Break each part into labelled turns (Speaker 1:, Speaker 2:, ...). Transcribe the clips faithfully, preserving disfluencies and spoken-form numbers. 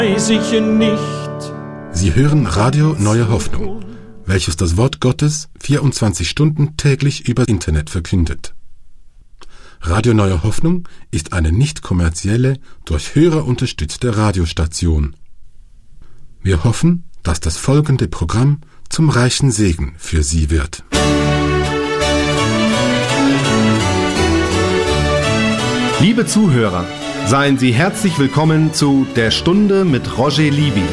Speaker 1: weiß ich nicht.
Speaker 2: Sie hören Radio Neue Hoffnung, welches das Wort Gottes vierundzwanzig Stunden täglich über Internet verkündet. Radio Neue Hoffnung ist eine nicht kommerzielle, durch Hörer unterstützte Radiostation. Wir hoffen, dass das folgende Programm zum reichen Segen für Sie wird.
Speaker 3: Liebe Zuhörer, seien Sie herzlich willkommen zu Der Stunde mit Roger Libby.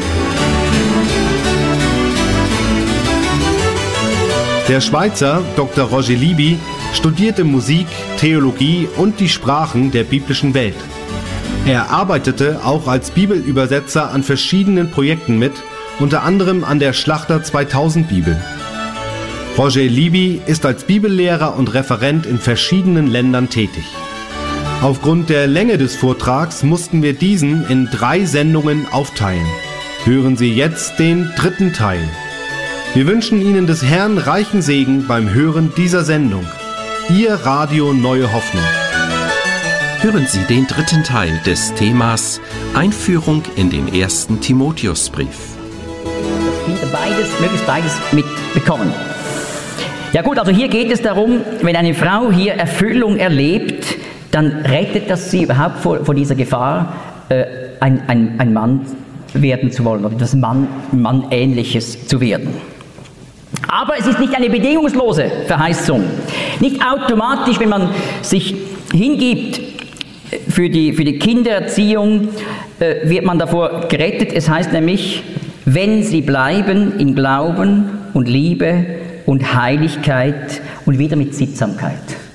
Speaker 3: Der Schweizer Doktor Roger Libby studierte Musik, Theologie und die Sprachen der biblischen Welt. Er arbeitete auch als Bibelübersetzer an verschiedenen Projekten mit, unter anderem an der Schlachter zweitausend Bibel. Roger Libby ist als Bibellehrer und Referent in verschiedenen Ländern tätig. Aufgrund der Länge des Vortrags mussten wir diesen in drei Sendungen aufteilen. Hören Sie jetzt den dritten Teil. Wir wünschen Ihnen des Herrn reichen Segen beim Hören dieser Sendung. Ihr Radio Neue Hoffnung.
Speaker 4: Hören Sie den dritten Teil des Themas Einführung in den ersten Timotheusbrief.
Speaker 5: Dass Kinder beides, möglichst beides mitbekommen. Ja gut, also hier geht es darum, wenn eine Frau hier Erfüllung erlebt, dann rettet das sie überhaupt vor, vor dieser Gefahr, äh, ein, ein, ein Mann werden zu wollen oder das Mann, Mann-ähnliches zu werden. Aber es ist nicht eine bedingungslose Verheißung. Nicht automatisch, wenn man sich hingibt für die, für die Kindererziehung, äh, wird man davor gerettet. Es heißt nämlich, wenn sie bleiben in Glauben und Liebe und Heiligkeit und wieder mit Sittsamkeit.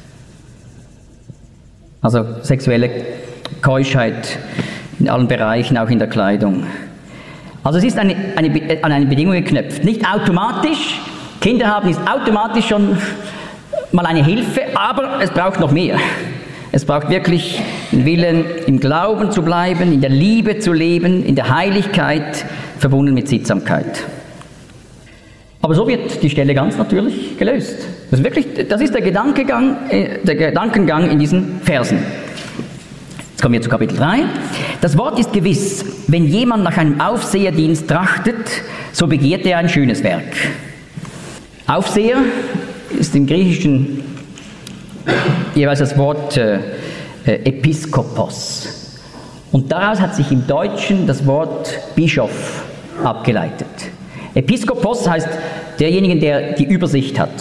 Speaker 5: Also sexuelle Keuschheit in allen Bereichen, auch in der Kleidung. Also es ist eine, eine, an eine Bedingung geknüpft. Nicht automatisch, Kinder haben ist automatisch schon mal eine Hilfe, aber es braucht noch mehr. Es braucht wirklich den Willen, im Glauben zu bleiben, in der Liebe zu leben, in der Heiligkeit, verbunden mit Sittsamkeit. Aber so wird die Stelle ganz natürlich gelöst. Das ist wirklich, das ist der Gedankengang, der Gedankengang in diesen Versen. Jetzt kommen wir zu Kapitel drei. Das Wort ist gewiss, wenn jemand nach einem Aufseherdienst trachtet, so begehrt er ein schönes Werk. Aufseher ist im Griechischen jeweils das Wort äh, Episkopos. Und daraus hat sich im Deutschen das Wort Bischof abgeleitet. Episkopos heißt derjenige, der die Übersicht hat.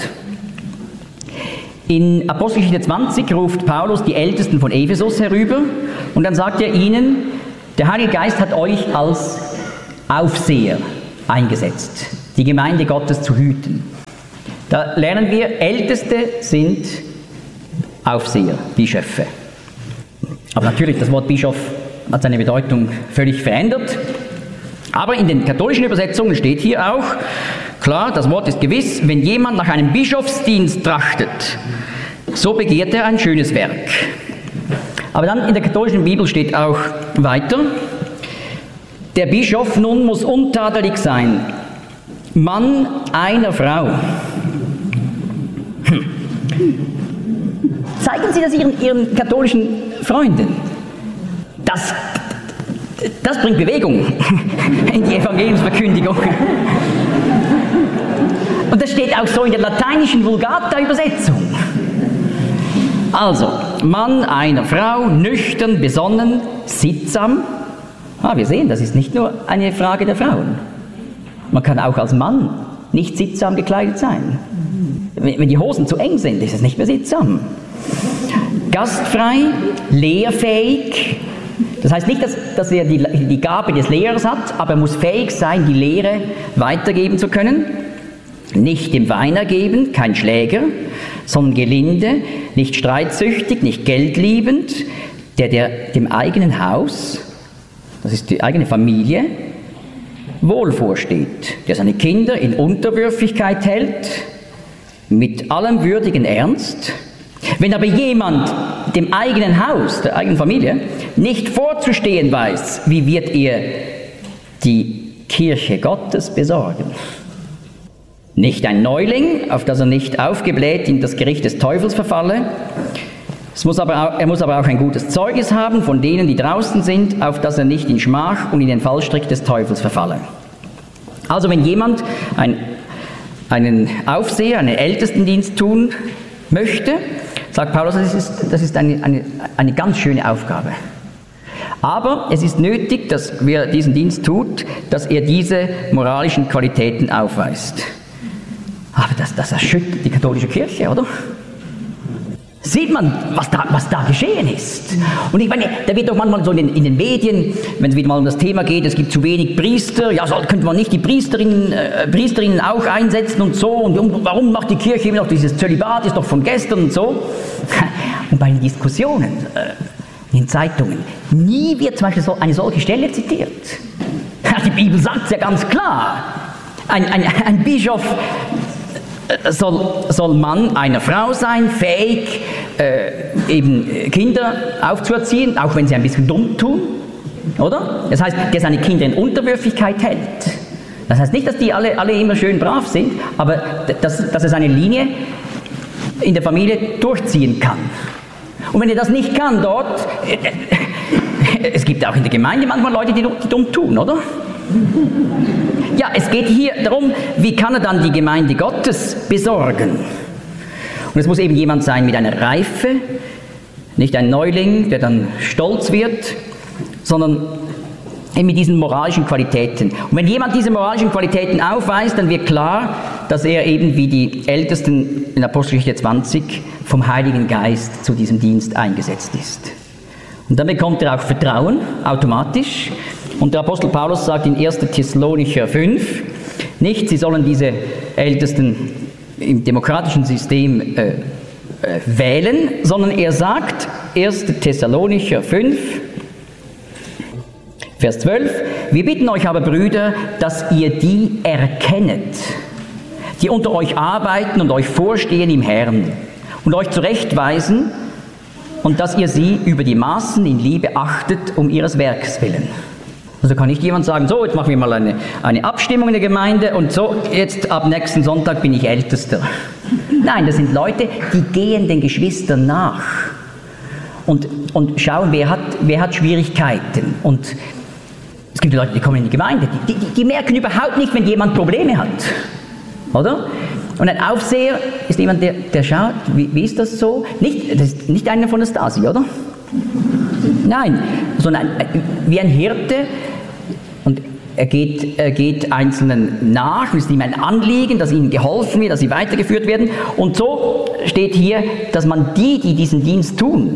Speaker 5: In Apostelgeschichte zwanzig ruft Paulus die Ältesten von Ephesus herüber und dann sagt er ihnen, der Heilige Geist hat euch als Aufseher eingesetzt, die Gemeinde Gottes zu hüten. Da lernen wir, Älteste sind Aufseher, Bischöfe. Aber natürlich, das Wort Bischof hat seine Bedeutung völlig verändert. Aber in den katholischen Übersetzungen steht hier auch, klar, das Wort ist gewiss, wenn jemand nach einem Bischofsdienst trachtet, so begehrt er ein schönes Werk. Aber dann in der katholischen Bibel steht auch weiter, der Bischof nun muss untadelig sein, Mann einer Frau. Hm. Zeigen Sie das Ihren, Ihren katholischen Freunden. Das Das bringt Bewegung in die Evangeliumsverkündigung. Und das steht auch so in der lateinischen Vulgata-Übersetzung. Also, Mann einer Frau, nüchtern, besonnen, sittsam. Ah, wir sehen, das ist nicht nur eine Frage der Frauen. Man kann auch als Mann nicht sittsam gekleidet sein. Wenn die Hosen zu eng sind, ist es nicht mehr sittsam. Gastfrei, lehrfähig. Das heißt nicht, dass, dass er die, die Gabe des Lehrers hat, aber er muss fähig sein, die Lehre weitergeben zu können. Nicht dem Weiner geben, kein Schläger, sondern gelinde, nicht streitsüchtig, nicht geldliebend, der, der dem eigenen Haus, das ist die eigene Familie, wohl vorsteht, der seine Kinder in Unterwürfigkeit hält, mit allem würdigen Ernst. Wenn aber jemand dem eigenen Haus, der eigenen Familie, nicht vorzustehen weiß, wie wird er die Kirche Gottes besorgen? Nicht ein Neuling, auf das er nicht aufgebläht in das Gericht des Teufels verfalle, Es muss aber auch, er muss aber auch ein gutes Zeugnis haben von denen, die draußen sind, auf dass er nicht in Schmach und in den Fallstrick des Teufels verfalle. Also wenn jemand ein, einen Aufseher, einen Ältestendienst tun möchte, sagt Paulus, das ist, das ist eine, eine, eine ganz schöne Aufgabe. Aber es ist nötig, dass wer diesen Dienst tut, dass er diese moralischen Qualitäten aufweist. Aber das, das erschüttert die katholische Kirche, oder? Sieht man, was da, was da geschehen ist. Und ich meine, da wird doch manchmal so in den, in den Medien, wenn es wieder mal um das Thema geht, es gibt zu wenig Priester, ja, so könnte man nicht die Priesterinnen, äh, Priesterinnen auch einsetzen und so, und, und warum macht die Kirche immer noch dieses Zölibat, ist doch von gestern und so. Und bei den Diskussionen äh, in den Zeitungen, nie wird zum Beispiel so eine solche Stelle zitiert. Die Bibel sagt es ja ganz klar. Ein, ein, ein Bischof Soll, soll Mann einer Frau sein, fähig, äh, eben Kinder aufzuerziehen, auch wenn sie ein bisschen dumm tun, oder? Das heißt, der seine Kinder in Unterwürfigkeit hält. Das heißt nicht, dass die alle, alle immer schön brav sind, aber dass, dass er seine Linie in der Familie durchziehen kann. Und wenn er das nicht kann dort, äh, es gibt auch in der Gemeinde manchmal Leute, die, die dumm tun, oder? Ja, es geht hier darum, wie kann er dann die Gemeinde Gottes besorgen? Und es muss eben jemand sein mit einer Reife, nicht ein Neuling, der dann stolz wird, sondern eben mit diesen moralischen Qualitäten. Und wenn jemand diese moralischen Qualitäten aufweist, dann wird klar, dass er eben wie die Ältesten in Apostelgeschichte zwanzig vom Heiligen Geist zu diesem Dienst eingesetzt ist. Und dann bekommt er auch Vertrauen, automatisch. Und der Apostel Paulus sagt in erster Thessalonicher fünf, nicht, sie sollen diese Ältesten im demokratischen System äh, äh, wählen, sondern er sagt, erster Thessalonicher fünf, Vers zwölf, wir bitten euch aber, Brüder, dass ihr die erkennet, die unter euch arbeiten und euch vorstehen im Herrn und euch zurechtweisen und dass ihr sie über die Maßen in Liebe achtet, um ihres Werks willen. Also kann nicht jemand sagen, so, jetzt machen wir mal eine, eine Abstimmung in der Gemeinde und so, jetzt ab nächsten Sonntag bin ich Ältester. Nein, das sind Leute, die gehen den Geschwistern nach und, und schauen, wer hat, wer hat Schwierigkeiten. Und es gibt Leute, die kommen in die Gemeinde, die, die, die merken überhaupt nicht, wenn jemand Probleme hat. Oder? Und ein Aufseher ist jemand, der, der schaut, wie, wie ist das so? Nicht, das ist nicht einer von der Stasi, oder? Nein, sondern wie ein Hirte. Und er geht, er geht Einzelnen nach, es ist ihm ein Anliegen, dass ihnen geholfen wird, dass sie weitergeführt werden. Und so steht hier, dass man die, die diesen Dienst tun,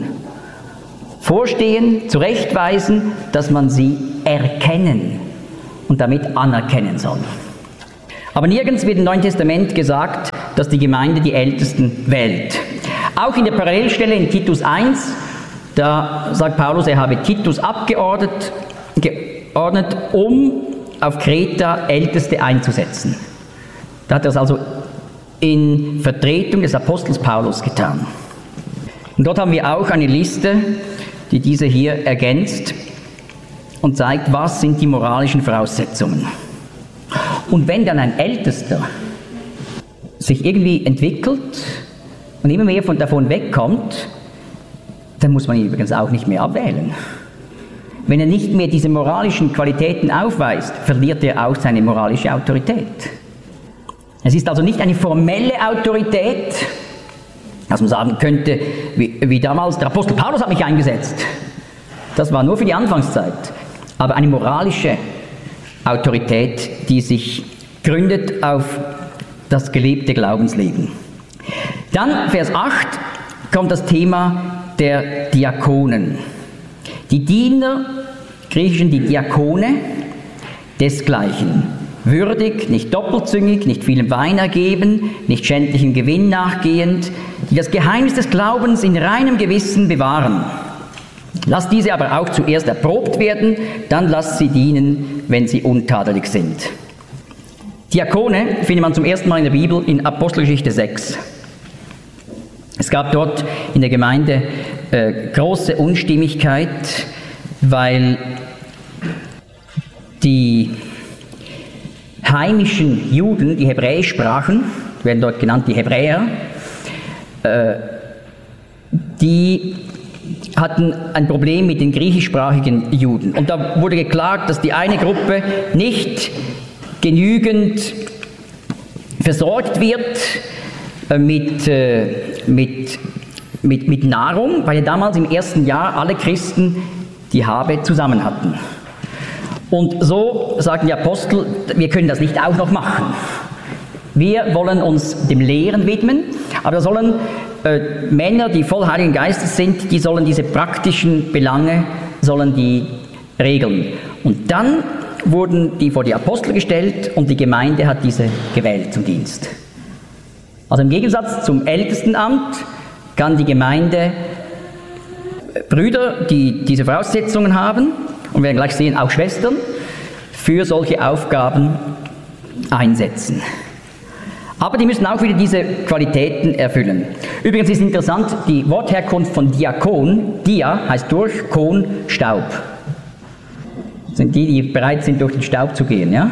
Speaker 5: vorstehen, zurechtweisen, dass man sie erkennen und damit anerkennen soll. Aber nirgends wird im Neuen Testament gesagt, dass die Gemeinde die Ältesten wählt. Auch in der Parallelstelle in Titus eins, da sagt Paulus, er habe Titus abgeordnet, geordnet, um auf Kreta Älteste einzusetzen. Da hat er es also in Vertretung des Apostels Paulus getan. Und dort haben wir auch eine Liste, die diese hier ergänzt und zeigt, was sind die moralischen Voraussetzungen. Und wenn dann ein Ältester sich irgendwie entwickelt und immer mehr von davon wegkommt, dann muss man ihn übrigens auch nicht mehr abwählen. Wenn er nicht mehr diese moralischen Qualitäten aufweist, verliert er auch seine moralische Autorität. Es ist also nicht eine formelle Autorität, dass man sagen könnte, wie, wie damals, der Apostel Paulus hat mich eingesetzt. Das war nur für die Anfangszeit. Aber eine moralische Autorität, die sich gründet auf das gelebte Glaubensleben. Dann, Vers acht, kommt das Thema der Diakonen. Die Diener, griechischen die Diakone, desgleichen. Würdig, nicht doppelzüngig, nicht vielem Wein ergeben, nicht schändlichem Gewinn nachgehend, die das Geheimnis des Glaubens in reinem Gewissen bewahren. Lasst diese aber auch zuerst erprobt werden, dann lasst sie dienen, wenn sie untadelig sind. Diakone findet man zum ersten Mal in der Bibel in Apostelgeschichte sechs. Es gab dort in der Gemeinde äh, große Unstimmigkeit, weil die heimischen Juden, die Hebräisch sprachen, werden dort genannt die Hebräer, äh, die hatten ein Problem mit den griechischsprachigen Juden. Und da wurde geklagt, dass die eine Gruppe nicht genügend versorgt wird äh, mit, äh, mit, mit, mit Nahrung, weil ja damals im ersten Jahr alle Christen die Habe zusammen hatten. Und so sagten die Apostel, wir können das nicht auch noch machen. Wir wollen uns dem Lehren widmen, aber da sollen äh, Männer, die voll Heiligen Geistes sind, die sollen diese praktischen Belange, sollen die regeln. Und dann wurden die vor die Apostel gestellt und die Gemeinde hat diese gewählt zum Dienst. Also im Gegensatz zum Ältestenamt kann die Gemeinde Brüder, die diese Voraussetzungen haben, und wir werden gleich sehen, auch Schwestern, für solche Aufgaben einsetzen. Aber die müssen auch wieder diese Qualitäten erfüllen. Übrigens ist interessant, die Wortherkunft von Diakon, Dia heißt durch, Kon, Staub. Das sind die, die bereit sind, durch den Staub zu gehen. Ja?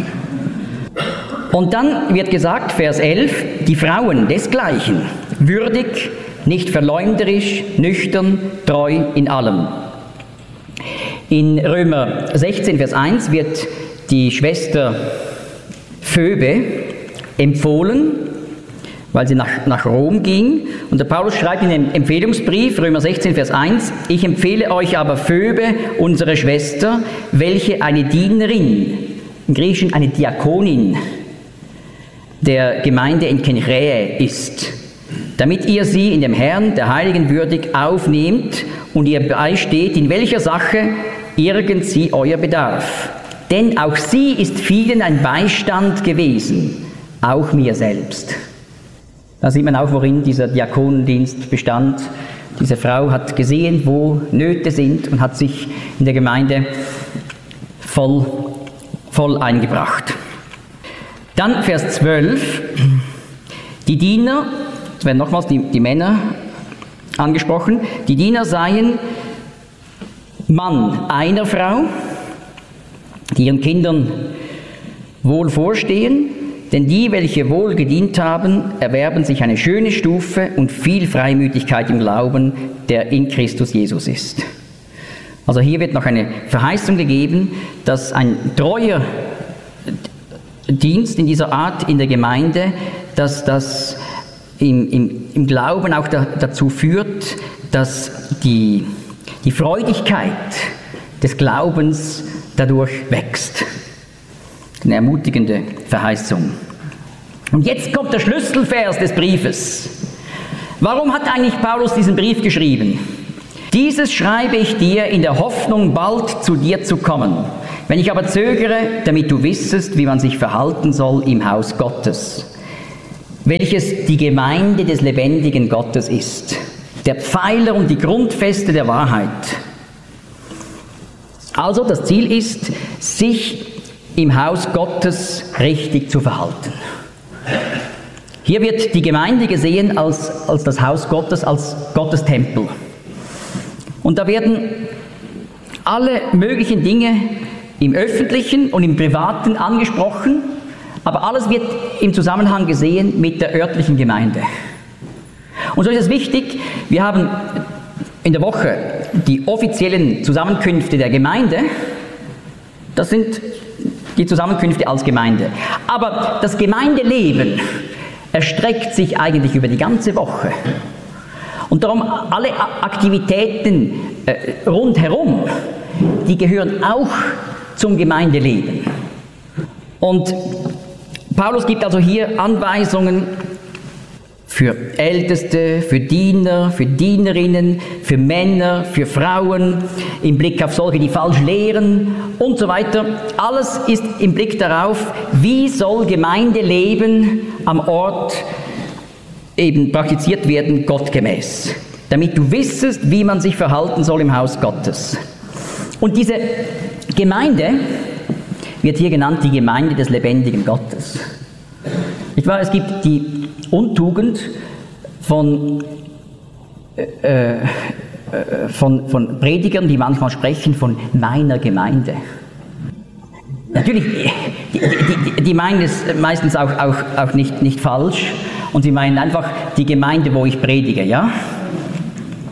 Speaker 5: Und dann wird gesagt, Vers elf, die Frauen desgleichen, würdig, nicht verleumderisch, nüchtern, treu in allem. In Römer sechzehn, Vers eins wird die Schwester Phoebe empfohlen, weil sie nach, nach Rom ging. Und der Paulus schreibt in dem Empfehlungsbrief, Römer sechzehn, Vers eins, ich empfehle euch aber Phoebe, unsere Schwester, welche eine Dienerin, im Griechischen eine Diakonin der Gemeinde in Kenchräe ist, damit ihr sie in dem Herrn, der Heiligen, würdig aufnehmt und ihr beisteht, in welcher Sache irgend sie euer bedarf. Denn auch sie ist vielen ein Beistand gewesen, auch mir selbst. Da sieht man auch, worin dieser Diakonendienst bestand. Diese Frau hat gesehen, wo Nöte sind und hat sich in der Gemeinde voll, voll eingebracht. Dann Vers zwölf, die Diener, es werden nochmals die, die Männer angesprochen, die Diener seien Mann einer Frau, die ihren Kindern wohl vorstehen, denn die, welche wohl gedient haben, erwerben sich eine schöne Stufe und viel Freimütigkeit im Glauben, der in Christus Jesus ist. Also hier wird noch eine Verheißung gegeben, dass ein treuer Dienst in dieser Art in der Gemeinde, dass das im, im, im Glauben auch da, dazu führt, dass die, die Freudigkeit des Glaubens dadurch wächst. Eine ermutigende Verheißung. Und jetzt kommt der Schlüsselvers des Briefes. Warum hat eigentlich Paulus diesen Brief geschrieben? Dieses schreibe ich dir in der Hoffnung, bald zu dir zu kommen. Wenn ich aber zögere, damit du wissest, wie man sich verhalten soll im Haus Gottes, welches die Gemeinde des lebendigen Gottes ist, der Pfeiler und die Grundfeste der Wahrheit. Also das Ziel ist, sich im Haus Gottes richtig zu verhalten. Hier wird die Gemeinde gesehen als, als das Haus Gottes, als Gottes Tempel. Und da werden alle möglichen Dinge im Öffentlichen und im Privaten angesprochen, aber alles wird im Zusammenhang gesehen mit der örtlichen Gemeinde. Und so ist es wichtig, wir haben in der Woche die offiziellen Zusammenkünfte der Gemeinde, das sind die Zusammenkünfte als Gemeinde. Aber das Gemeindeleben erstreckt sich eigentlich über die ganze Woche. Und darum alle Aktivitäten äh, rundherum, die gehören auch zum Gemeindeleben. Und Paulus gibt also hier Anweisungen für Älteste, für Diener, für Dienerinnen, für Männer, für Frauen, im Blick auf solche, die falsch lehren und so weiter. Alles ist im Blick darauf, wie soll Gemeindeleben am Ort eben praktiziert werden, gottgemäß. Damit du wissest, wie man sich verhalten soll im Haus Gottes. Und diese Gemeinde wird hier genannt die Gemeinde des lebendigen Gottes. Nicht wahr? Es gibt die Untugend von, äh, äh, von, von Predigern, die manchmal sprechen von meiner Gemeinde. Natürlich, die, die, die meinen es meistens auch, auch, auch nicht, nicht falsch und sie meinen einfach die Gemeinde, wo ich predige, ja?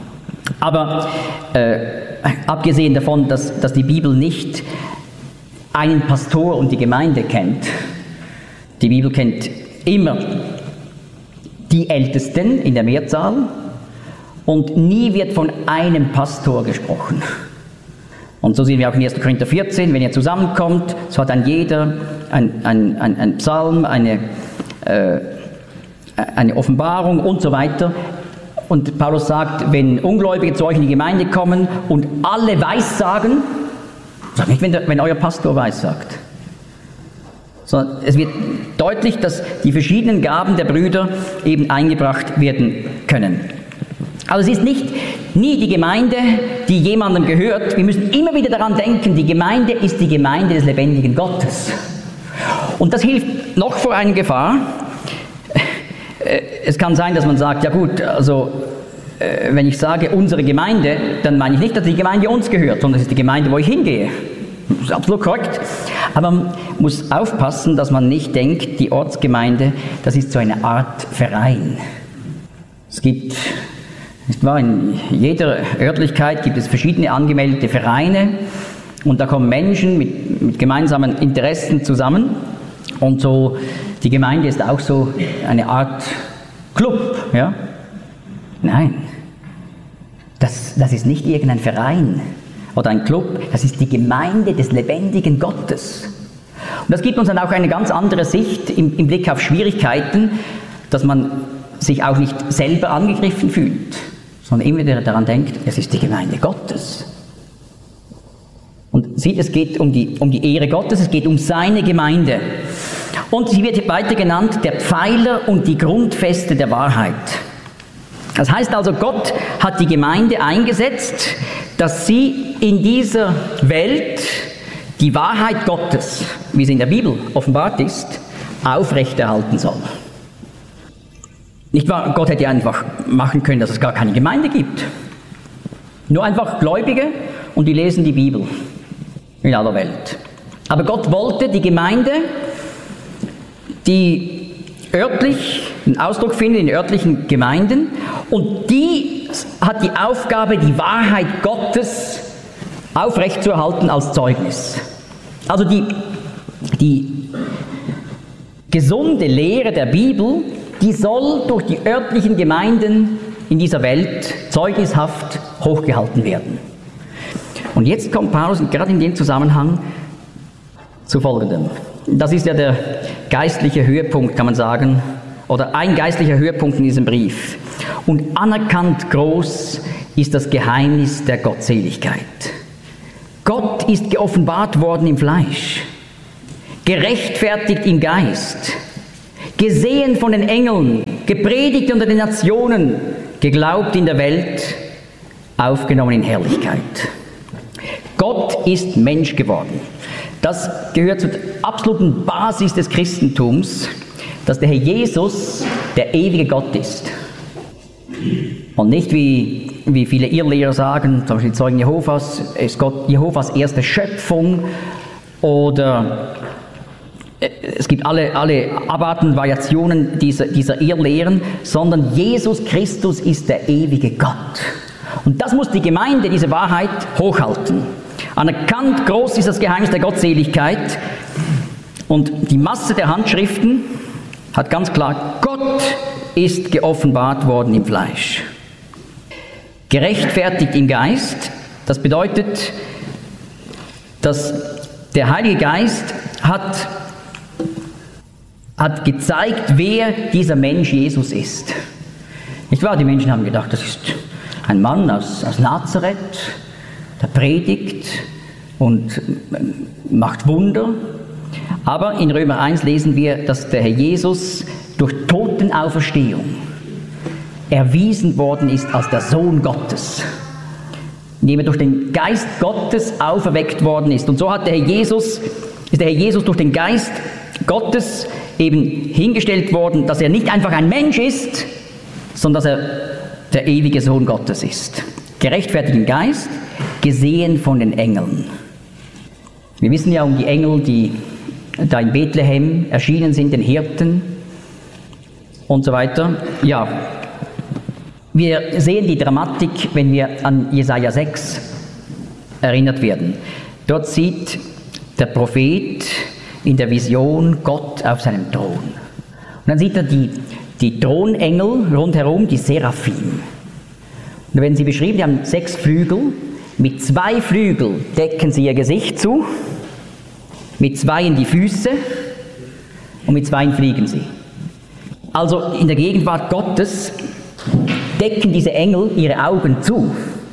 Speaker 5: Aber äh, abgesehen davon, dass, dass die Bibel nicht einen Pastor und die Gemeinde kennt, die Bibel kennt immer die Ältesten in der Mehrzahl und nie wird von einem Pastor gesprochen. Und so sehen wir auch in erster Korinther vierzehn, wenn ihr zusammenkommt, so hat dann jeder ein, ein, ein, ein Psalm, eine, äh, eine Offenbarung und so weiter. Und Paulus sagt, wenn Ungläubige zu euch in die Gemeinde kommen und alle Weissagen, sagt nicht, wenn, der, wenn euer Pastor Weissagt. Sondern es wird deutlich, dass die verschiedenen Gaben der Brüder eben eingebracht werden können. Also es ist nicht nie die Gemeinde, die jemandem gehört. Wir müssen immer wieder daran denken, die Gemeinde ist die Gemeinde des lebendigen Gottes. Und das hilft noch vor einer Gefahr. Es kann sein, dass man sagt, ja gut, also wenn ich sage unsere Gemeinde, dann meine ich nicht, dass die Gemeinde uns gehört, sondern es ist die Gemeinde, wo ich hingehe. Das ist absolut korrekt. Aber man muss aufpassen, dass man nicht denkt, die Ortsgemeinde, das ist so eine Art Verein. Es gibt, nicht wahr, in jeder Örtlichkeit gibt es verschiedene angemeldete Vereine und da kommen Menschen mit, mit gemeinsamen Interessen zusammen und so, die Gemeinde ist auch so eine Art Club, ja? Nein, das, das ist nicht irgendein Verein oder ein Club, das ist die Gemeinde des lebendigen Gottes. Und das gibt uns dann auch eine ganz andere Sicht im, im Blick auf Schwierigkeiten, dass man sich auch nicht selber angegriffen fühlt, sondern immer wieder daran denkt, es ist die Gemeinde Gottes. Und sieht, es geht um die, um die Ehre Gottes, es geht um seine Gemeinde. Und sie wird weiter genannt, der Pfeiler und die Grundfeste der Wahrheit. Das heißt also, Gott hat die Gemeinde eingesetzt, dass sie in dieser Welt die Wahrheit Gottes, wie sie in der Bibel offenbart ist, aufrechterhalten soll. Nicht wahr? Gott hätte einfach machen können, dass es gar keine Gemeinde gibt. Nur einfach Gläubige und die lesen die Bibel in aller Welt. Aber Gott wollte die Gemeinde, die örtlich einen Ausdruck findet in örtlichen Gemeinden, und die hat die Aufgabe, die Wahrheit Gottes aufrechtzuerhalten als Zeugnis. Also die, die gesunde Lehre der Bibel, die soll durch die örtlichen Gemeinden in dieser Welt zeugnishaft hochgehalten werden. Und jetzt kommt Paulus gerade in dem Zusammenhang zu Folgendem. Das ist ja der geistliche Höhepunkt, kann man sagen, oder ein geistlicher Höhepunkt in diesem Brief. Und anerkannt groß ist das Geheimnis der Gottseligkeit. Gott ist geoffenbart worden im Fleisch, gerechtfertigt im Geist, gesehen von den Engeln, gepredigt unter den Nationen, geglaubt in der Welt, aufgenommen in Herrlichkeit. Gott ist Mensch geworden. Das gehört zur absoluten Basis des Christentums, dass der Herr Jesus der ewige Gott ist. Und nicht wie, wie viele Irrlehrer sagen, zum Beispiel die Zeugen Jehovas, ist Gott Jehovas erste Schöpfung, oder es gibt alle, alle Abarten und Variationen dieser, dieser Irrlehren, sondern Jesus Christus ist der ewige Gott. Und das muss die Gemeinde, diese Wahrheit, hochhalten. Anerkannt groß ist das Geheimnis der Gottseligkeit, und die Masse der Handschriften hat ganz klar, Gott ist geoffenbart worden im Fleisch. Gerechtfertigt im Geist, das bedeutet, dass der Heilige Geist hat, hat gezeigt, wer dieser Mensch Jesus ist. Nicht wahr? Die Menschen haben gedacht, das ist ein Mann aus, aus Nazareth, der predigt und macht Wunder. Aber in Römer eins lesen wir, dass der Herr Jesus durch Totenauferstehung erwiesen worden ist als der Sohn Gottes, indem er durch den Geist Gottes auferweckt worden ist. Und so hat der Herr Jesus, ist der Herr Jesus durch den Geist Gottes eben hingestellt worden, dass er nicht einfach ein Mensch ist, sondern dass er der ewige Sohn Gottes ist. Gerechtfertigt im Geist, gesehen von den Engeln. Wir wissen ja um die Engel, die da in Bethlehem erschienen sind, den Hirten und so weiter. Ja, Wir sehen die Dramatik, wenn wir an Jesaja sechs erinnert werden. Dort sieht der Prophet in der Vision Gott auf seinem Thron. Und dann sieht er die, die Thronengel rundherum, die Seraphim. Und da werden sie beschrieben, die haben sechs Flügel. Mit zwei Flügeln decken sie ihr Gesicht zu, mit zweien die Füße und mit zweien fliegen sie. Also in der Gegenwart Gottes decken diese Engel ihre Augen zu.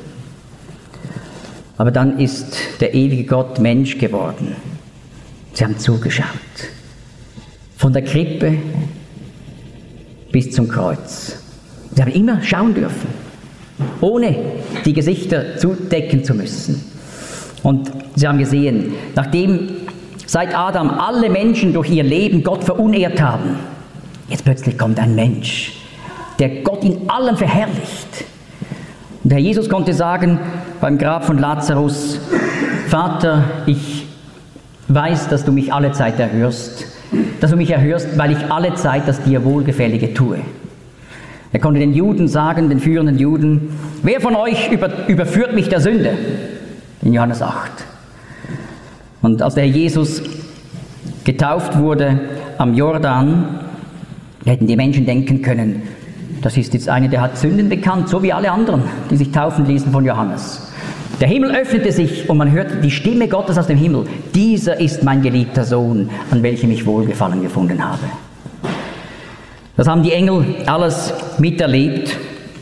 Speaker 5: Aber dann ist der ewige Gott Mensch geworden. Sie haben zugeschaut. Von der Krippe bis zum Kreuz. Sie haben immer schauen dürfen, ohne die Gesichter zudecken zu müssen. Und sie haben gesehen, nachdem seit Adam alle Menschen durch ihr Leben Gott verunehrt haben, jetzt plötzlich kommt ein Mensch, der Gott in allem verherrlicht. Und Herr Jesus konnte sagen beim Grab von Lazarus: Vater, ich weiß, dass du mich alle Zeit erhörst, dass du mich erhörst, weil ich alle Zeit das dir Wohlgefällige tue. Er konnte den Juden sagen, den führenden Juden: Wer von euch über, überführt mich der Sünde? In Johannes acht. Und als der Herr Jesus getauft wurde am Jordan, hätten die Menschen denken können, das ist jetzt einer, der hat Sünden bekannt, so wie alle anderen, die sich taufen ließen von Johannes. Der Himmel öffnete sich und man hörte die Stimme Gottes aus dem Himmel: Dieser ist mein geliebter Sohn, an welchem ich Wohlgefallen gefunden habe. Das haben die Engel alles miterlebt.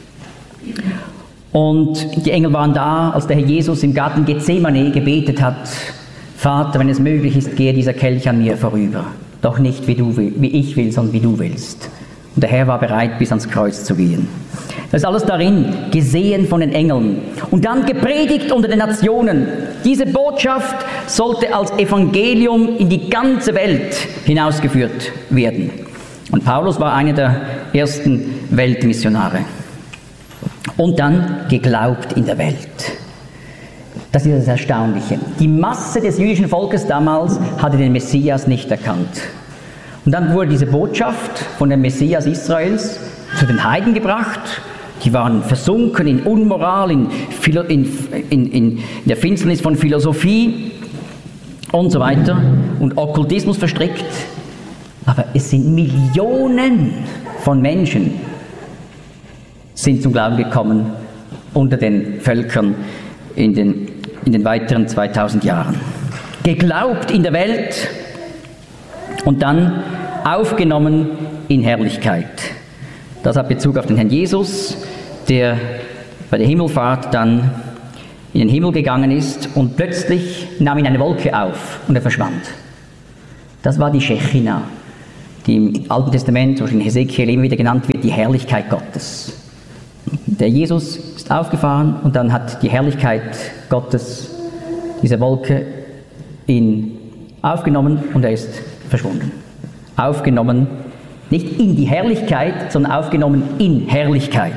Speaker 5: Und die Engel waren da, als der Herr Jesus im Garten Gethsemane gebetet hat: Vater, wenn es möglich ist, gehe dieser Kelch an mir vorüber. Doch nicht wie, du, wie ich will, sondern wie du willst. Und der Herr war bereit, bis ans Kreuz zu gehen. Das ist alles darin, gesehen von den Engeln. Und dann gepredigt unter den Nationen. Diese Botschaft sollte als Evangelium in die ganze Welt hinausgeführt werden. Und Paulus war einer der ersten Weltmissionare. Und dann geglaubt in der Welt. Das ist das Erstaunliche. Die Masse des jüdischen Volkes damals hatte den Messias nicht erkannt. Und dann wurde diese Botschaft von dem Messias Israels zu den Heiden gebracht. Die waren versunken in Unmoral, in, Philo, in, in, in der Finsternis von Philosophie und so weiter und Okkultismus verstrickt. Aber es sind Millionen von Menschen sind zum Glauben gekommen unter den Völkern in den, in den weiteren zweitausend Jahren. Geglaubt in der Welt und dann aufgenommen in Herrlichkeit. Das hat Bezug auf den Herrn Jesus, der bei der Himmelfahrt dann in den Himmel gegangen ist und plötzlich nahm ihn eine Wolke auf und er verschwand. Das war die Shechina, die im Alten Testament, durch den Hesekiel immer wieder genannt wird, die Herrlichkeit Gottes. Der Jesus ist aufgefahren und dann hat die Herrlichkeit Gottes, diese Wolke, ihn aufgenommen und er ist verschwunden. Aufgenommen, nicht in die Herrlichkeit, sondern aufgenommen in Herrlichkeit.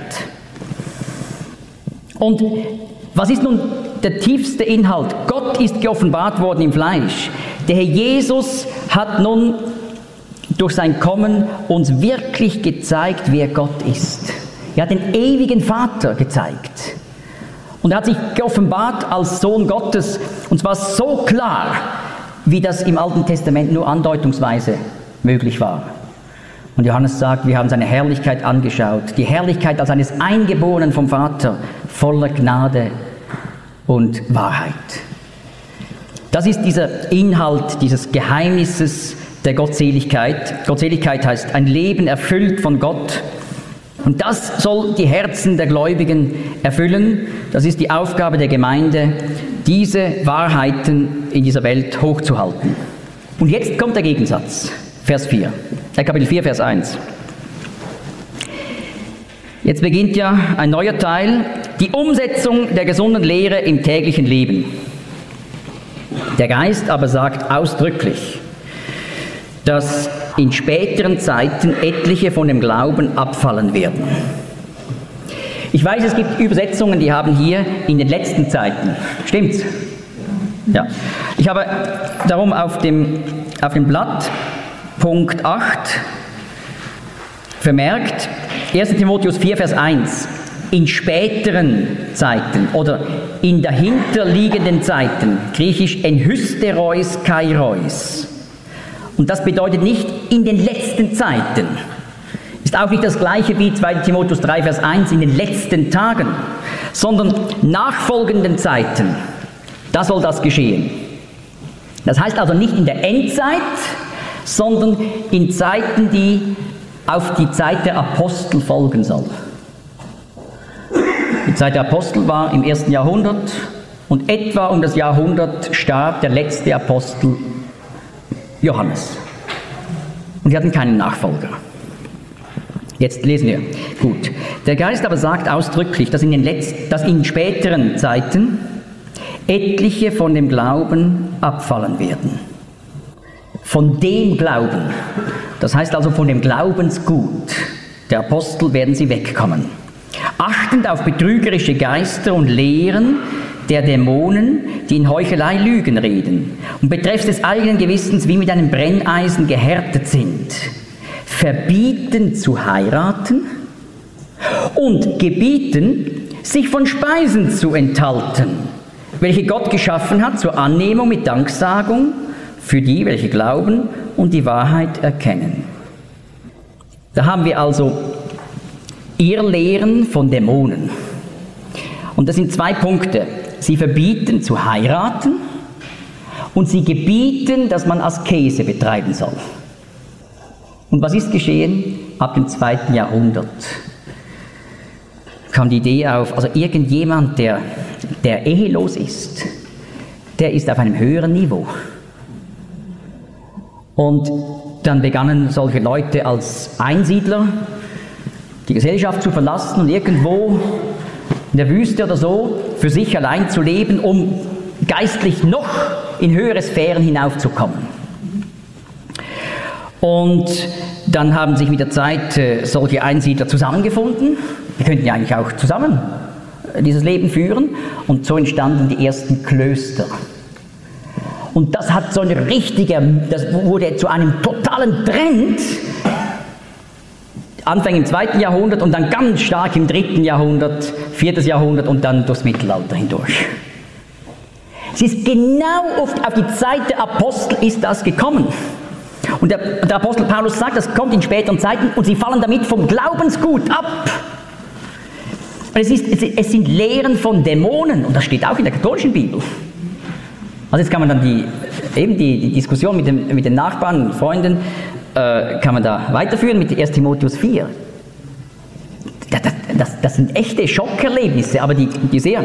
Speaker 5: Und was ist nun der tiefste Inhalt? Gott ist geoffenbart worden im Fleisch. Der Herr Jesus hat nun durch sein Kommen uns wirklich gezeigt, wer Gott ist. Er hat den ewigen Vater gezeigt. Und er hat sich geoffenbart als Sohn Gottes. Und zwar so klar, wie das im Alten Testament nur andeutungsweise möglich war. Und Johannes sagt, wir haben seine Herrlichkeit angeschaut. Die Herrlichkeit als eines Eingeborenen vom Vater, voller Gnade und Wahrheit. Das ist dieser Inhalt dieses Geheimnisses der Gottseligkeit. Gottseligkeit heißt ein Leben erfüllt von Gott. Und das soll die Herzen der Gläubigen erfüllen. Das ist die Aufgabe der Gemeinde, diese Wahrheiten in dieser Welt hochzuhalten. Und jetzt kommt der Gegensatz. Vers vier, äh, Kapitel vier, Vers eins. Jetzt beginnt ja ein neuer Teil, die Umsetzung der gesunden Lehre im täglichen Leben. Der Geist aber sagt ausdrücklich, dass in späteren Zeiten etliche von dem Glauben abfallen werden. Ich weiß, es gibt Übersetzungen, die haben hier in den letzten Zeiten. Stimmt's? Ja. Ich habe darum auf dem, auf dem Blatt Punkt acht vermerkt, erster Timotheus vier, Vers eins. in späteren Zeiten oder in dahinterliegenden Zeiten, griechisch en hysterois kairois. Und das bedeutet nicht in den letzten Zeiten. Ist auch nicht das gleiche wie zweiter Timotheus drei, Vers eins, in den letzten Tagen, sondern nachfolgenden Zeiten. Da soll das geschehen. Das heißt also nicht in der Endzeit, sondern in Zeiten, die auf die Zeit der Apostel folgen soll. Die Zeit der Apostel war im ersten Jahrhundert und etwa um das Jahrhundert starb der letzte Apostel Johannes. Und sie hatten keinen Nachfolger. Jetzt lesen wir. Gut. Der Geist aber sagt ausdrücklich, dass in den letzten, dass in späteren Zeiten etliche von dem Glauben abfallen werden. Von dem Glauben. Das heißt also von dem Glaubensgut der Apostel werden sie wegkommen. Achtend auf betrügerische Geister und Lehren der Dämonen, die in Heuchelei Lügen reden und betreffs des eigenen Gewissens wie mit einem Brenneisen gehärtet sind, verbieten zu heiraten und gebieten, sich von Speisen zu enthalten, welche Gott geschaffen hat zur Annehmung mit Danksagung für die, welche glauben und die Wahrheit erkennen. Da haben wir also Irrlehren von Dämonen. Und das sind zwei Punkte. Sie verbieten zu heiraten und sie gebieten, dass man Askese betreiben soll. Und was ist geschehen? Ab dem zweiten Jahrhundert kam die Idee auf, also irgendjemand, der, der ehelos ist, der ist auf einem höheren Niveau. Und dann begannen solche Leute als Einsiedler die Gesellschaft zu verlassen und irgendwo in der Wüste oder so für sich allein zu leben, um geistlich noch in höhere Sphären hinaufzukommen. Und dann haben sich mit der Zeit äh, solche Einsiedler zusammengefunden. Wir könnten ja eigentlich auch zusammen äh, dieses Leben führen. Und so entstanden die ersten Klöster. Und das hat so eine richtige, das wurde zu einem totalen Trend, Anfang im zweiten Jahrhundert und dann ganz stark im dritten Jahrhundert, viertes Jahrhundert und dann durchs Mittelalter hindurch. Es ist genau auf, auf die Zeit der Apostel ist das gekommen. Und der, der Apostel Paulus sagt, das kommt in späteren Zeiten und sie fallen damit vom Glaubensgut ab. Und es, ist, es, es sind Lehren von Dämonen und das steht auch in der katholischen Bibel. Also jetzt kann man dann die, eben die, die Diskussion mit, dem, mit den Nachbarn und Freunden äh, kann man da weiterführen mit erster Timotheus vier. Das, das, das sind echte Schockerlebnisse, aber die, die sehr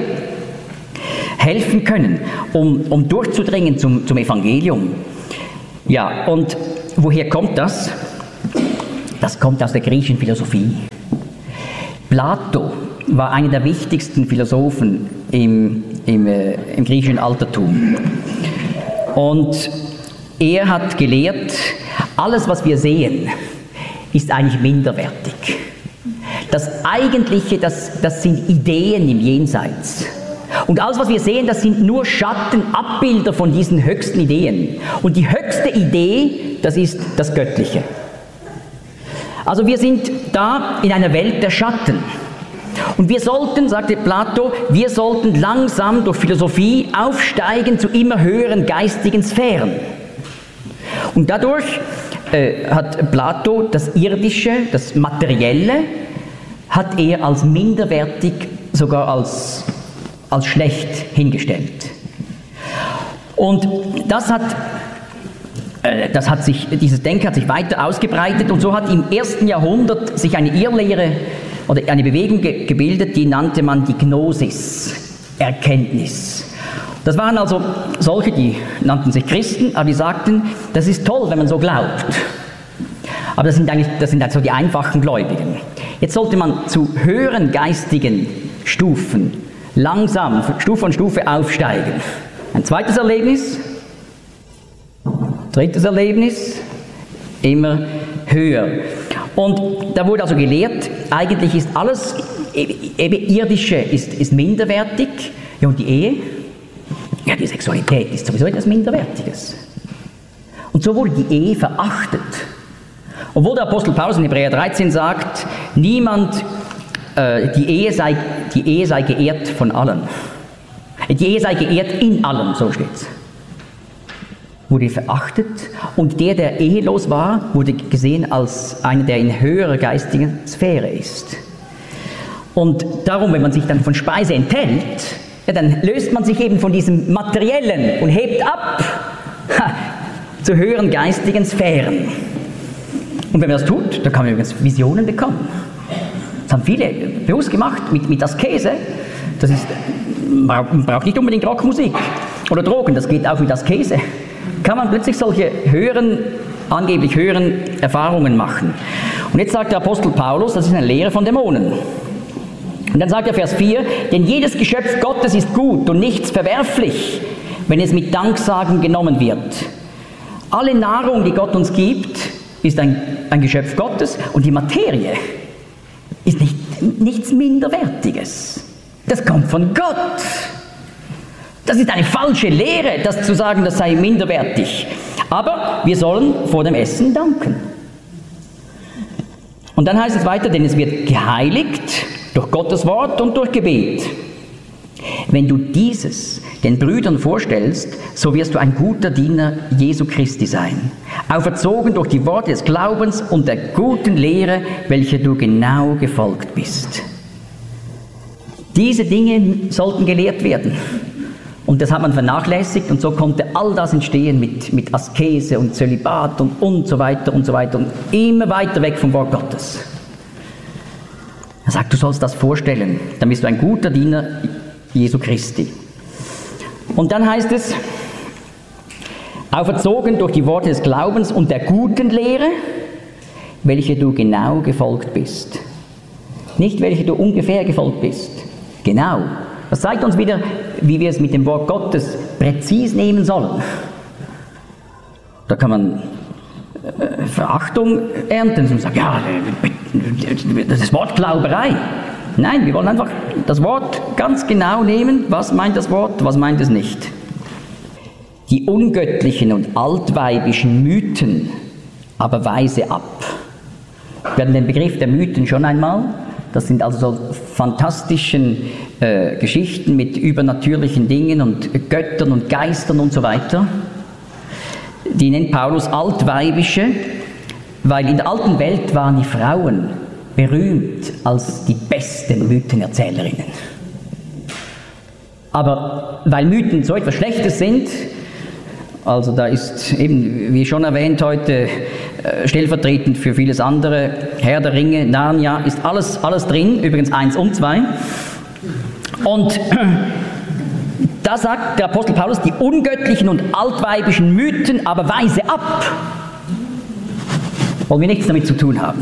Speaker 5: helfen können, um, um durchzudringen zum, zum Evangelium. Ja, und woher kommt das? Das kommt aus der griechischen Philosophie. Plato war einer der wichtigsten Philosophen im, im, äh, im griechischen Altertum. Und er hat gelehrt, alles, was wir sehen, ist eigentlich minderwertig. Das Eigentliche, das, das sind Ideen im Jenseits. Und alles, was wir sehen, das sind nur Schatten, Abbilder von diesen höchsten Ideen. Und die höchste Idee, das ist das Göttliche. Also wir sind da in einer Welt der Schatten. Und wir sollten, sagte Plato, wir sollten langsam durch Philosophie aufsteigen zu immer höheren geistigen Sphären. Und dadurch äh, hat Plato das Irdische, das Materielle, hat er als minderwertig, sogar als, als schlecht hingestellt. Und das hat, äh, das hat sich, dieses Denken hat sich weiter ausgebreitet und so hat im ersten Jahrhundert sich eine Irrlehre oder eine Bewegung ge- gebildet, die nannte man die Gnosis, Erkenntnis. Das waren also solche, die nannten sich Christen, aber die sagten, das ist toll, wenn man so glaubt. Aber das sind eigentlich, das sind also die einfachen Gläubigen. Jetzt sollte man zu höheren geistigen Stufen langsam, Stufe an Stufe aufsteigen. Ein zweites Erlebnis, drittes Erlebnis, immer höher. Und da wurde also gelehrt, eigentlich ist alles, eben Irdische ist, ist minderwertig, ja, und die Ehe, ja, die Sexualität ist sowieso etwas Minderwertiges. Und so wurde die Ehe verachtet. Obwohl der Apostel Paulus in Hebräer dreizehn sagt, niemand äh, die, Ehe sei, die Ehe sei geehrt von allen. Die Ehe sei geehrt in allem, so steht's. Wurde verachtet und der, der ehelos war, wurde gesehen als einer, der in höherer geistiger Sphäre ist. Und darum, wenn man sich dann von Speise enthält, ja, dann löst man sich eben von diesem Materiellen und hebt ab ha, zu höheren geistigen Sphären. Und wenn man das tut, dann kann man übrigens Visionen bekommen. Das haben viele bewusst gemacht mit, mit Askese. Das ist, man braucht nicht unbedingt Rockmusik oder Drogen, das geht auch mit Askese. Kann man plötzlich solche höheren, angeblich höheren Erfahrungen machen. Und jetzt sagt der Apostel Paulus, das ist eine Lehre von Dämonen. Und dann sagt er Vers vier, denn jedes Geschöpf Gottes ist gut und nichts verwerflich, wenn es mit Danksagen genommen wird. Alle Nahrung, die Gott uns gibt, ist ein, ein Geschöpf Gottes und die Materie ist nicht, nichts Minderwertiges. Das kommt von Gott. Das ist eine falsche Lehre, das zu sagen, das sei minderwertig. Aber wir sollen vor dem Essen danken. Und dann heißt es weiter, denn es wird geheiligt durch Gottes Wort und durch Gebet. Wenn du dieses den Brüdern vorstellst, so wirst du ein guter Diener Jesu Christi sein, auferzogen durch die Worte des Glaubens und der guten Lehre, welcher du genau gefolgt bist. Diese Dinge sollten gelehrt werden. Und das hat man vernachlässigt und so konnte all das entstehen mit, mit Askese und Zölibat und, und so weiter und so weiter und immer weiter weg vom Wort Gottes. Er sagt, du sollst das vorstellen, dann bist du ein guter Diener Jesu Christi. Und dann heißt es, auferzogen durch die Worte des Glaubens und der guten Lehre, welche du genau gefolgt bist. Nicht, welche du ungefähr gefolgt bist. Genau. Das zeigt uns wieder, wie wir es mit dem Wort Gottes präzis nehmen sollen. Da kann man äh, Verachtung ernten und sagen, ja, das ist Wortglauberei. Nein, wir wollen einfach das Wort ganz genau nehmen. Was meint das Wort, was meint es nicht? Die ungöttlichen und altweibischen Mythen aber weise ab. Wir hatten den Begriff der Mythen schon einmal. Das sind also so fantastischen äh, Geschichten mit übernatürlichen Dingen und Göttern und Geistern und so weiter. Die nennt Paulus altweibische, weil in der alten Welt waren die Frauen berühmt als die besten Mythenerzählerinnen. Aber weil Mythen so etwas Schlechtes sind, also da ist eben, wie schon erwähnt heute, stellvertretend für vieles andere, Herr der Ringe, Narnia, ist alles, alles drin, übrigens eins und zwei. Und da sagt der Apostel Paulus, die ungöttlichen und altweibischen Mythen aber weise ab. Wollen wir nichts damit zu tun haben.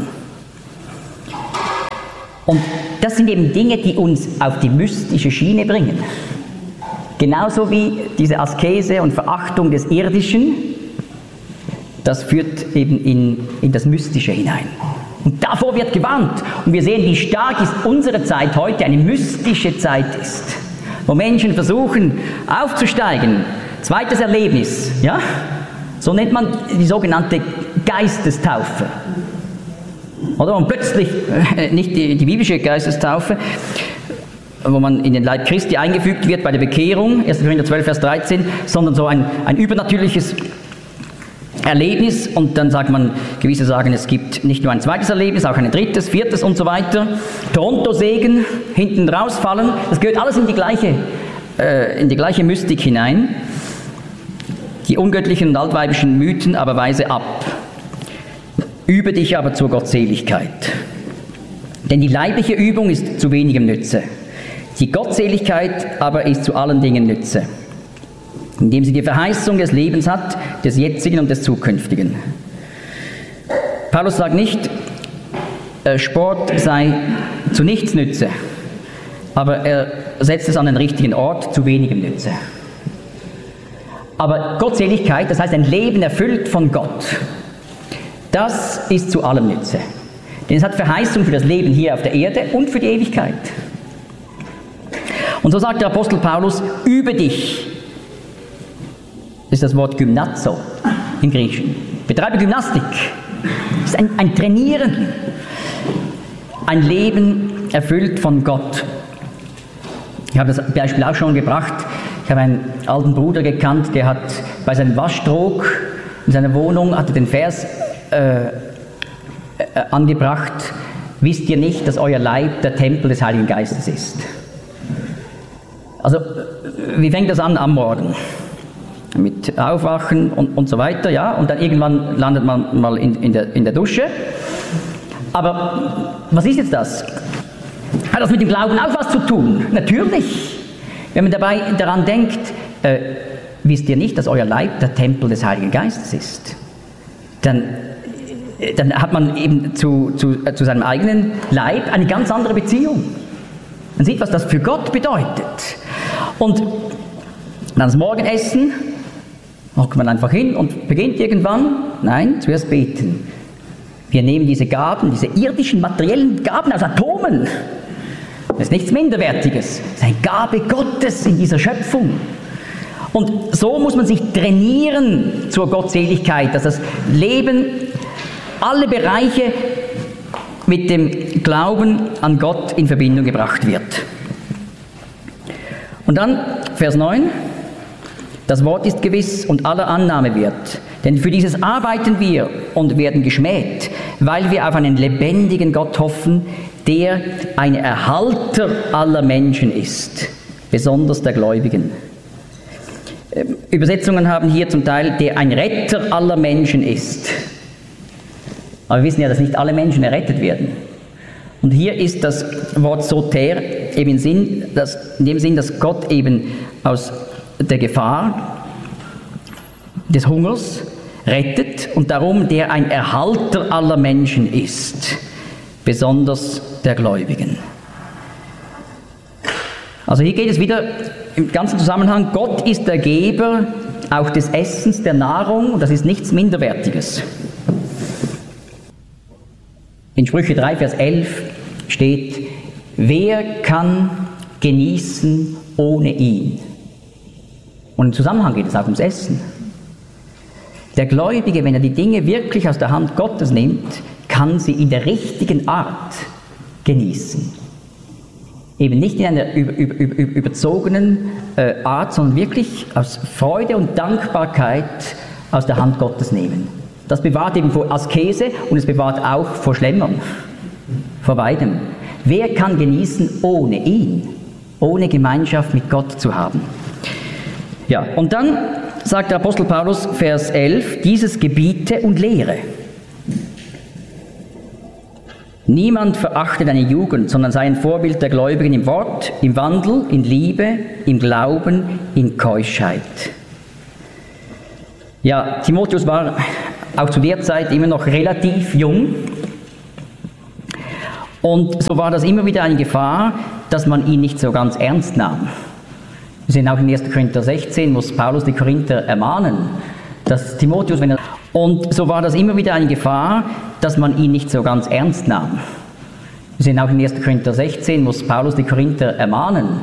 Speaker 5: Und das sind eben Dinge, die uns auf die mystische Schiene bringen. Genauso wie diese Askese und Verachtung des Irdischen, das führt eben in, in das Mystische hinein. Und davor wird gewarnt. Und wir sehen, wie stark ist unsere Zeit heute eine mystische Zeit ist. Wo Menschen versuchen aufzusteigen. Zweites Erlebnis, ja? So nennt man die sogenannte Geistestaufe. Oder? Und plötzlich, äh, nicht die, die biblische Geistestaufe, wo man in den Leib Christi eingefügt wird bei der Bekehrung, erster Korinther zwölf, Vers dreizehn, sondern so ein, ein übernatürliches Erlebnis und dann sagt man, gewisse sagen, es gibt nicht nur ein zweites Erlebnis, auch ein drittes, viertes und so weiter. Toronto-Segen, hinten rausfallen, das gehört alles in die gleiche, äh, in die gleiche Mystik hinein. Die ungöttlichen und altweibischen Mythen aber weise ab. Übe dich aber zur Gottseligkeit. Denn die leibliche Übung ist zu wenigem Nütze. Die Gottseligkeit aber ist zu allen Dingen Nütze, indem sie die Verheißung des Lebens hat, des jetzigen und des zukünftigen. Paulus sagt nicht, Sport sei zu nichts Nütze, aber er setzt es an den richtigen Ort, zu wenigem Nütze. Aber Gottseligkeit, das heißt ein Leben erfüllt von Gott, das ist zu allem Nütze. Denn es hat Verheißung für das Leben hier auf der Erde und für die Ewigkeit. Und so sagt der Apostel Paulus, übe dich. Das ist das Wort Gymnazo im Griechischen. Betreibe Gymnastik. Das ist ein, ein Trainieren. Ein Leben erfüllt von Gott. Ich habe das Beispiel auch schon gebracht. Ich habe einen alten Bruder gekannt, der hat bei seinem Waschtrog in seiner Wohnung hatte den Vers äh, äh, angebracht: Wisst ihr nicht, dass euer Leib der Tempel des Heiligen Geistes ist? Also, wie fängt das an am Morgen? Mit Aufwachen und, und so weiter, ja, und dann irgendwann landet man mal in, in, der, in der Dusche. Aber was ist jetzt das? Hat das mit dem Glauben auch was zu tun? Natürlich. Wenn man dabei daran denkt, äh, wisst ihr nicht, dass euer Leib der Tempel des Heiligen Geistes ist? Dann, dann hat man eben zu, zu, äh, zu seinem eigenen Leib eine ganz andere Beziehung. Man sieht, was das für Gott bedeutet. Und dann das Morgenessen, hockt man einfach hin und beginnt irgendwann. Nein, zuerst beten. Wir nehmen diese Gaben, diese irdischen, materiellen Gaben aus Atomen. Das ist nichts Minderwertiges. Das ist eine Gabe Gottes in dieser Schöpfung. Und so muss man sich trainieren zur Gottseligkeit, dass das Leben, alle Bereiche mit dem Glauben an Gott in Verbindung gebracht wird. Und dann Vers neun. Das Wort ist gewiss und aller Annahme wert, denn für dieses arbeiten wir und werden geschmäht, weil wir auf einen lebendigen Gott hoffen, der ein Erhalter aller Menschen ist, besonders der Gläubigen. Übersetzungen haben hier zum Teil, der ein Retter aller Menschen ist. Aber wir wissen ja, dass nicht alle Menschen errettet werden. Und hier ist das Wort Soter eben in, Sinn, dass, in dem Sinn, dass Gott eben aus der Gefahr des Hungers rettet und darum der ein Erhalter aller Menschen ist, besonders der Gläubigen. Also hier geht es wieder im ganzen Zusammenhang, Gott ist der Geber auch des Essens, der Nahrung, und das ist nichts Minderwertiges. In Sprüche drei, Vers elf steht, wer kann genießen ohne ihn? Und im Zusammenhang geht es auch ums Essen. Der Gläubige, wenn er die Dinge wirklich aus der Hand Gottes nimmt, kann sie in der richtigen Art genießen. Eben nicht in einer über, über, über, überzogenen äh, Art, sondern wirklich aus Freude und Dankbarkeit aus der Hand Gottes nehmen. Das bewahrt eben vor Askese und es bewahrt auch vor Schlemmern, vor beidem. Wer kann genießen ohne ihn, ohne Gemeinschaft mit Gott zu haben? Ja, und dann sagt der Apostel Paulus, Vers elf, dieses gebiete und lehre. Niemand verachte deine Jugend, sondern sei ein Vorbild der Gläubigen im Wort, im Wandel, in Liebe, im Glauben, in Keuschheit. Ja, Timotheus war auch zu der Zeit immer noch relativ jung. Und so war das immer wieder eine Gefahr, dass man ihn nicht so ganz ernst nahm. Wir sehen auch in erster Korinther sechzehn, muss Paulus die Korinther ermahnen, dass Timotheus, wenn er... Und so war das immer wieder eine Gefahr, dass man ihn nicht so ganz ernst nahm. Wir sehen auch in erster Korinther sechzehn, muss Paulus die Korinther ermahnen,